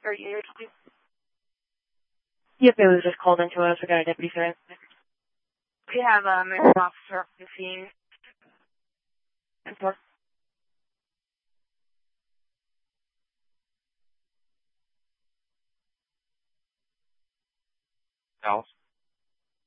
Or you, please? Yep, it was just called into us. We got a deputy sir. We have a medical officer on the scene. And for Dallas?